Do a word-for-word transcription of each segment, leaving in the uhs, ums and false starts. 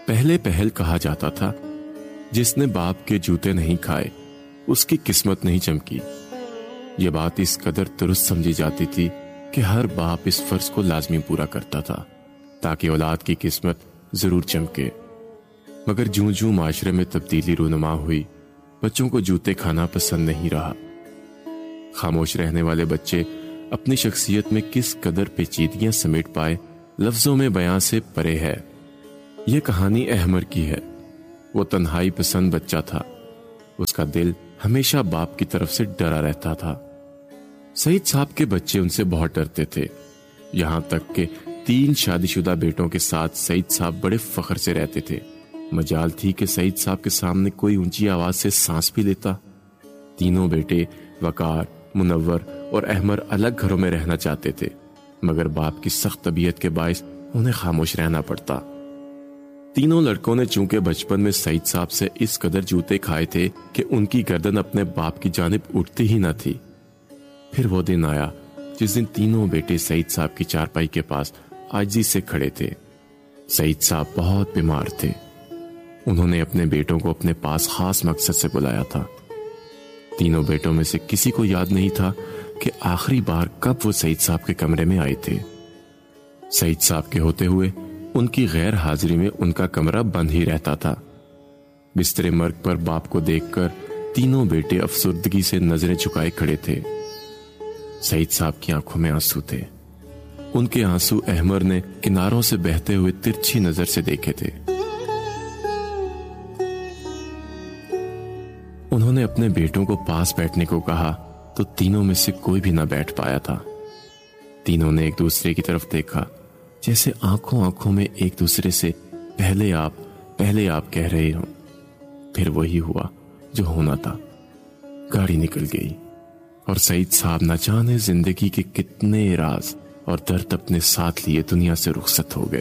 پہلے پہل کہا جاتا تھا، جس نے باپ کے جوتے نہیں کھائے اس کی قسمت نہیں چمکی۔ یہ بات اس قدر درست سمجھی جاتی تھی کہ ہر باپ اس فرض کو لازمی پورا کرتا تھا تاکہ اولاد کی قسمت ضرور چمکے۔ مگر جوں جوں معاشرے میں تبدیلی رونما ہوئی، بچوں کو جوتے کھانا پسند نہیں رہا۔ خاموش رہنے والے بچے اپنی شخصیت میں کس قدر پیچیدگیاں سمیٹ پائے، لفظوں میں بیان سے پرے ہے۔ یہ کہانی احمر کی ہے۔ وہ تنہائی پسند بچہ تھا۔ اس کا دل ہمیشہ باپ کی طرف سے ڈرا رہتا تھا۔ سعید صاحب کے بچے ان سے بہت ڈرتے تھے، یہاں تک کہ تین شادی شدہ بیٹوں کے ساتھ سعید صاحب بڑے فخر سے رہتے تھے۔ مجال تھی کہ سعید صاحب کے سامنے کوئی اونچی آواز سے سانس بھی لیتا۔ تینوں بیٹے وقار، منور اور احمر الگ گھروں میں رہنا چاہتے تھے، مگر باپ کی سخت طبیعت کے باعث انہیں خاموش رہنا پڑتا۔ تینوں لڑکوں نے چونکہ بچپن میں سعید صاحب سے اس قدر جوتے کھائے تھے کہ ان کی گردن اپنے باپ کی جانب اٹھتی ہی نہ تھی۔ پھر وہ دن آیا جس دن تینوں بیٹے سعید صاحب کی چارپائی کے پاس عاجزی سے کھڑے تھے۔ سعید صاحب بہت بیمار تھے۔ انہوں نے اپنے بیٹوں کو اپنے پاس خاص مقصد سے بلایا تھا۔ تینوں بیٹوں میں سے کسی کو یاد نہیں تھا کہ آخری بار کب وہ سعید صاحب کے کمرے میں آئے تھے۔ سعید صاحب کے ہوتے ہوئے ان کی غیر حاضری میں ان کا کمرہ بند ہی رہتا تھا۔ بستر مرگ پر باپ کو دیکھ کر تینوں بیٹے افسردگی سے نظریں چکائے کھڑے تھے۔ سعید صاحب کی آنکھوں میں آنسو تھے۔ ان کے آنسو احمر نے کناروں سے بہتے ہوئے ترچھی نظر سے دیکھے تھے۔ انہوں نے اپنے بیٹوں کو پاس بیٹھنے کو کہا تو تینوں میں سے کوئی بھی نہ بیٹھ پایا تھا۔ تینوں نے ایک دوسرے کی طرف دیکھا، جیسے آنکھوں آنکھوں میں ایک دوسرے سے پہلے آپ پہلے آپ کہہ رہے ہوں۔ پھر وہی ہوا جو ہونا تھا۔ گاڑی نکل گئی اور سعید صاحب نہ جانے زندگی کے کتنے راز اور درد اپنے ساتھ لیے دنیا سے رخصت ہو گئے۔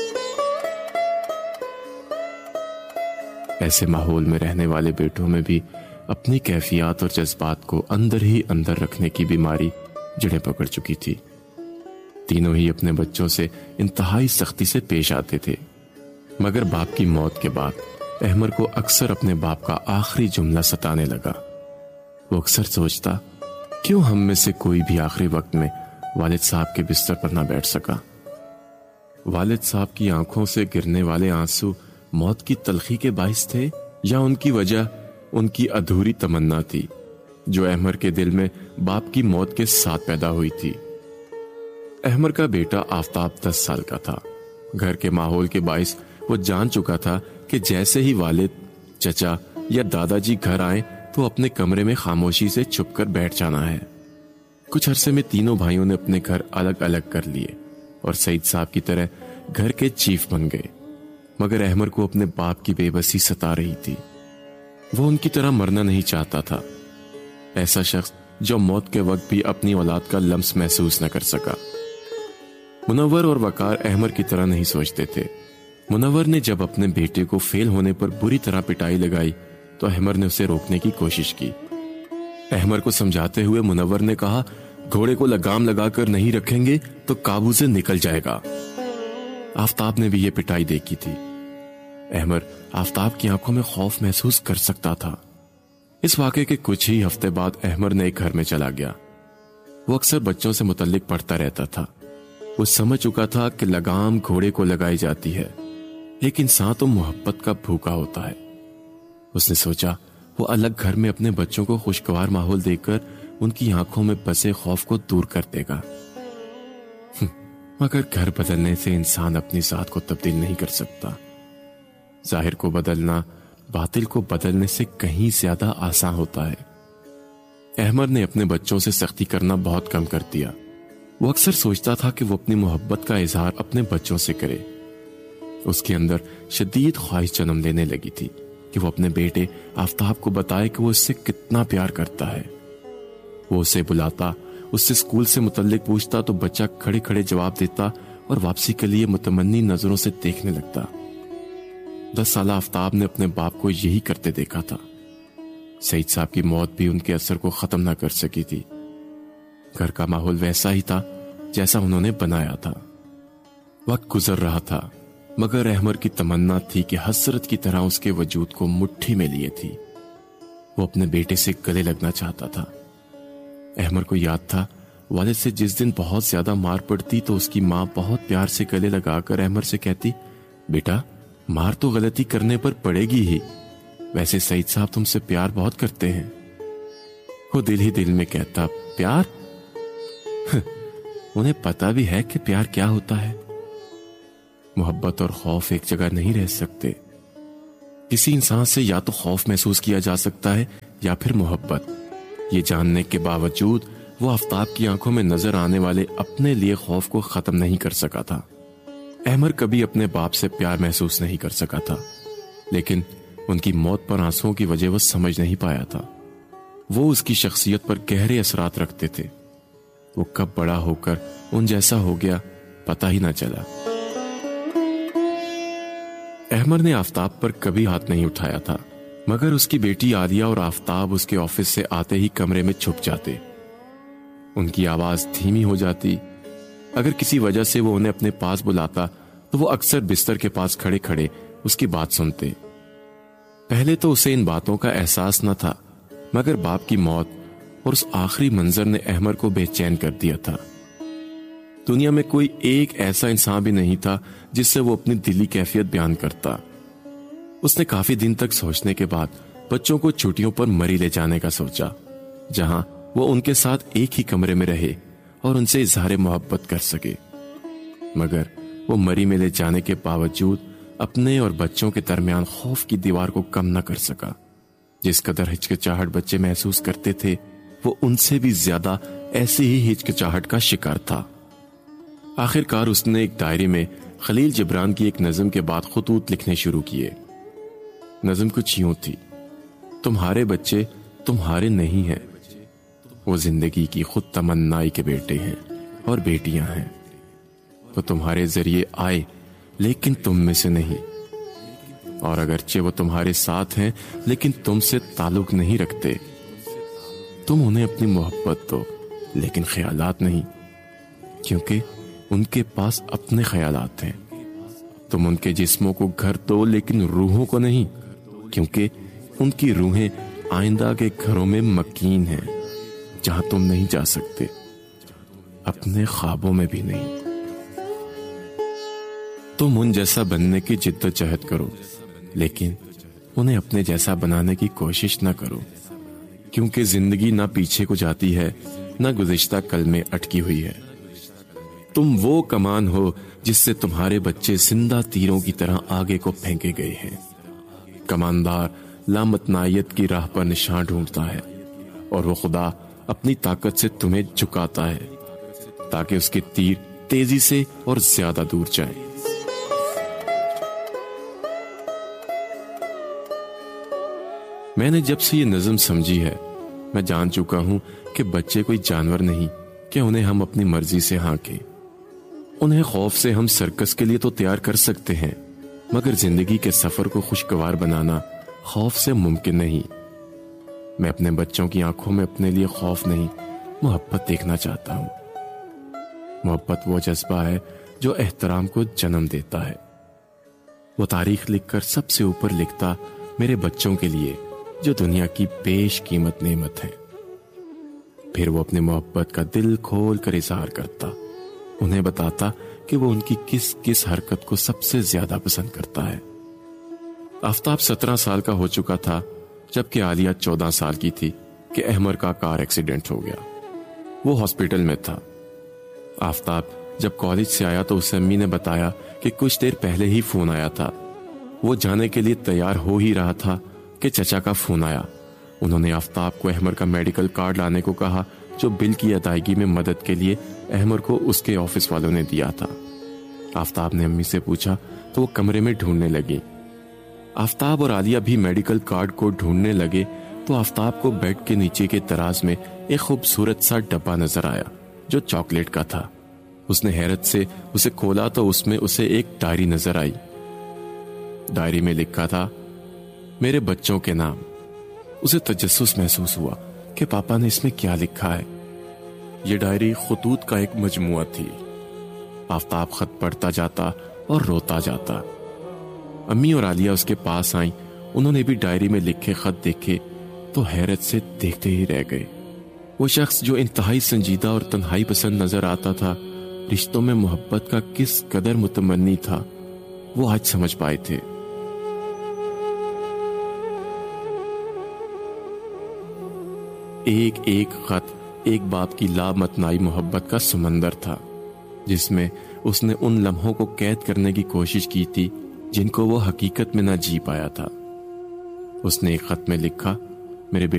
ایسے ماحول میں رہنے والے بیٹوں میں بھی اپنی کیفیات اور جذبات کو اندر ہی اندر رکھنے کی بیماری جڑیں پکڑ چکی تھی۔ تینوں ہی اپنے بچوں سے انتہائی سختی سے پیش آتے تھے، مگر باپ کی موت کے بعد احمر کو اکثر اپنے باپ کا آخری جملہ ستانے لگا۔ وہ اکثر سوچتا، کیوں ہم میں سے کوئی بھی آخری وقت میں والد صاحب کے بستر پر نہ بیٹھ سکا؟ والد صاحب کی آنکھوں سے گرنے والے آنسو موت کی تلخی کے باعث تھے یا ان کی وجہ ان کی ادھوری تمنا تھی جو احمر کے دل میں باپ کی موت کے ساتھ پیدا ہوئی تھی۔ احمر کا بیٹا آفتاب دس سال کا تھا۔ گھر کے ماحول کے باعث وہ جان چکا تھا کہ جیسے ہی والد، چچا یا دادا جی گھر آئیں تو اپنے کمرے میں خاموشی سے چھپ کر بیٹھ جانا ہے۔ کچھ عرصے میں تینوں بھائیوں نے اپنے گھر الگ الگ کر لیے اور سعید صاحب کی طرح گھر کے چیف بن گئے، مگر احمر کو اپنے باپ کی بے بسی ستا رہی تھی۔ وہ ان کی طرح مرنا نہیں چاہتا تھا، ایسا شخص جو موت کے وقت بھی اپنی اولاد کا لمس محسوس نہ کر سکا۔ منور اور وقار احمر کی طرح نہیں سوچتے تھے۔ منور نے جب اپنے بیٹے کو فیل ہونے پر بری طرح پٹائی لگائی تو احمر نے اسے روکنے کی کوشش کی۔ احمر کو سمجھاتے ہوئے منور نے کہا، گھوڑے کو لگام لگا کر نہیں رکھیں گے تو قابو سے نکل جائے گا۔ آفتاب نے بھی یہ پٹائی دیکھی تھی۔ احمر آفتاب کی آنکھوں میں خوف محسوس کر سکتا تھا۔ اس واقعے کے کچھ ہی ہفتے بعد احمر نئے گھر میں چلا گیا۔ وہ اکثر بچوں سے متعلق پڑھتا رہتا تھا۔ وہ سمجھ چکا تھا کہ لگام گھوڑے کو لگائی جاتی ہے، ایک انسان تو محبت کا بھوکا ہوتا ہے۔ اس نے سوچا وہ الگ گھر میں اپنے بچوں کو خوشگوار ماحول دے کر ان کی آنکھوں میں بسے خوف کو دور کر دے گا۔ مگر گھر بدلنے سے انسان اپنی ذات کو تبدیل نہیں کر سکتا۔ ظاہر کو بدلنا باطل کو بدلنے سے کہیں زیادہ آسان ہوتا ہے۔ احمر نے اپنے بچوں سے سختی کرنا بہت کم کر دیا۔ وہ اکثر سوچتا تھا کہ وہ اپنی محبت کا اظہار اپنے بچوں سے کرے۔ اس کے اندر شدید خواہش جنم لینے لگی تھی کہ وہ اپنے بیٹے آفتاب کو بتائے کہ وہ اس سے کتنا پیار کرتا ہے۔ وہ اسے بلاتا، اس سے اسکول سے متعلق پوچھتا تو بچہ کھڑے کھڑے جواب دیتا اور واپسی کے لیے متمنی نظروں سے دیکھنے لگتا۔ دس سالہ آفتاب نے اپنے باپ کو یہی کرتے دیکھا تھا۔ سعید صاحب کی موت بھی ان کے اثر کو ختم نہ کر سکی تھی۔ گھر کا ماحول ویسا ہی تھا جیسا انہوں نے بنایا تھا۔ وقت گزر رہا تھا مگر احمر کی تمنا تھی کہ حسرت کی طرح اس کے وجود کو مٹھی میں لیے تھی۔ وہ اپنے بیٹے سے گلے لگنا چاہتا تھا۔ احمر کو یاد تھا والد سے جس دن بہت زیادہ مار پڑتی تو اس کی ماں بہت پیار سے گلے لگا کر احمر سے کہتی، بیٹا مار تو غلطی کرنے پر پڑے گی ہی، ویسے سعید صاحب تم سے پیار بہت کرتے ہیں۔ وہ دل ہی دل میں کہتا، پیار؟ انہیں پتا بھی ہے کہ پیار کیا ہوتا ہے۔ محبت اور خوف ایک جگہ نہیں رہ سکتے۔ کسی انسان سے یا تو خوف محسوس کیا جا سکتا ہے یا پھر محبت۔ یہ جاننے کے باوجود وہ آفتاب کی آنکھوں میں نظر آنے والے اپنے لیے خوف کو ختم نہیں کر سکا تھا۔ احمر کبھی اپنے باپ سے پیار محسوس نہیں کر سکا تھا، لیکن ان کی موت پر آنسوؤں کی وجہ وہ سمجھ نہیں پایا تھا۔ وہ اس کی شخصیت پر گہرے اثرات رکھتے تھے۔ وہ کب بڑا ہو کر ان جیسا ہو گیا پتہ ہی نہ چلا۔ احمر نے آفتاب پر کبھی ہاتھ نہیں اٹھایا تھا، مگر اس کی بیٹی عالیہ اور آفتاب اس کے آفس سے آتے ہی کمرے میں چھپ جاتے۔ ان کی آواز دھیمی ہو جاتی۔ اگر کسی وجہ سے وہ انہیں اپنے پاس بلاتا تو وہ اکثر بستر کے پاس کھڑے کھڑے اس کی بات سنتے۔ پہلے تو اسے ان باتوں کا احساس نہ تھا، مگر باپ کی موت اور اس آخری منظر نے احمر کو بے چین کر دیا تھا۔ دنیا میں کوئی ایک ایسا انسان بھی نہیں تھا جس سے وہ اپنی دلی کیفیت بیان کرتا۔ اس نے کافی دن تک سوچنے کے بعد بچوں کو چھٹیوں پر مری لے جانے کا سوچا، جہاں وہ ان کے ساتھ ایک ہی کمرے میں رہے اور ان سے اظہار محبت کر سکے۔ مگر وہ مری میں لے جانے کے باوجود اپنے اور بچوں کے درمیان خوف کی دیوار کو کم نہ کر سکا۔ جس قدر ہچکچاہٹ بچے محسوس کرتے تھے، وہ ان سے بھی زیادہ ایسی ہی ہچکچاہٹ کا شکار تھا۔ آخر کار اس نے ایک ڈائری میں خلیل جبران کی ایک نظم کے بعد خطوط لکھنے شروع کیے۔ نظم کچھ یوں تھی، تمہارے بچے تمہارے نہیں ہیں، وہ زندگی کی خود تمنائی کے بیٹے ہیں اور بیٹیاں ہیں۔ وہ تمہارے ذریعے آئے لیکن تم میں سے نہیں، اور اگرچہ وہ تمہارے ساتھ ہیں لیکن تم سے تعلق نہیں رکھتے۔ تم انہیں اپنی محبت دو لیکن خیالات نہیں، کیونکہ ان کے پاس اپنے خیالات ہیں۔ تم ان کے جسموں کو گھر دو لیکن روحوں کو نہیں، کیونکہ ان کی روحیں آئندہ کے گھروں میں مکین ہیں، جہاں تم نہیں جا سکتے، اپنے خوابوں میں بھی نہیں۔ تم ان جیسا بننے کی جد و جہد کرو، لیکن انہیں اپنے جیسا بنانے کی کوشش نہ کرو، کیونکہ زندگی نہ پیچھے کو جاتی ہے نہ گزشتہ کل میں اٹکی ہوئی ہے۔ تم وہ کمان ہو جس سے تمہارے بچے زندہ تیروں کی طرح آگے کو پھینکے گئے ہیں۔ کماندار لامتنائیت کی راہ پر نشان ڈھونڈتا ہے، اور وہ خدا اپنی طاقت سے تمہیں جھکاتا ہے تاکہ اس کے تیر تیزی سے اور زیادہ دور جائیں۔ میں نے جب سے یہ نظم سمجھی ہے، میں جان چکا ہوں کہ بچے کوئی جانور نہیں کہ انہیں ہم اپنی مرضی سے ہانکیں۔ انہیں خوف سے ہم سرکس کے لیے تو تیار کر سکتے ہیں، مگر زندگی کے سفر کو خوشگوار بنانا خوف سے ممکن نہیں۔ میں اپنے بچوں کی آنکھوں میں اپنے لیے خوف نہیں، محبت دیکھنا چاہتا ہوں۔ محبت وہ جذبہ ہے جو احترام کو جنم دیتا ہے۔ وہ تاریخ لکھ کر سب سے اوپر لکھتا میرے بچوں کے لیے، جو دنیا کی بیش قیمت نعمت ہے۔ پھر وہ اپنی محبت کا دل کھول کر اظہار کرتا، انہیں بتاتا کہ وہ ان کی کس کس حرکت کو سب سے زیادہ پسند کرتا ہے۔ آفتاب سترہ سال کا ہو چکا تھا جبکہ عالیہ چودہ سال کی تھی کہ احمر کا کار ایکسیڈنٹ ہو گیا۔ وہ ہاسپٹل میں تھا۔ آفتاب جب کالج سے آیا تو اسے امی نے بتایا کہ کچھ دیر پہلے ہی فون آیا تھا۔ وہ جانے کے لیے تیار ہو ہی رہا تھا کہ چچا کا فون آیا۔ انہوں نے آفتاب کو احمر کا میڈیکل کارڈ لانے کو کہا، جو بل کی ادائیگی میں مدد کے لیے احمر کو اس کے آفس والوں نے دیا تھا۔ آفتاب نے امی سے پوچھا تو وہ کمرے میں ڈھونڈنے لگی۔ آفتاب اور عالیہ بھی میڈیکل کارڈ کو ڈھونڈنے لگے تو آفتاب کو بیڈ کے نیچے کے دراز میں ایک خوبصورت سا ڈبہ نظر آیا جو چاکلیٹ کا تھا۔ اس نے حیرت سے اسے کھولا تو اس میں اسے ایک ڈائری نظر آئی۔ ڈائری میں لکھا تھا میرے بچوں کے نام۔ اسے تجسس محسوس ہوا کہ پاپا نے اس میں کیا لکھا ہے۔ یہ ڈائری خطوط کا ایک مجموعہ تھی۔ آفتاب خط پڑھتا جاتا और रोता जाता। अम्मी और आलिया उसके पास आईं। उन्होंने भी डायरी में लिखे खत देखे तो हैरत से देखते ही रह गए। वो शख्स जो इंतहाई संजीदा और तन्हाई पसंद नजर आता था, रिश्तों में मोहब्बत का किस कदर मुतमन्नी था, वो आज समझ पाए थे। एक एक खत एक बाप की लामतनाई मोहब्बत का समंदर था, जिसमें उसने उन लम्हों को कैद करने की कोशिश की थी जिनको वो हकीकत में ना जी पाया था। उसने एक खत में लिखा, मेरे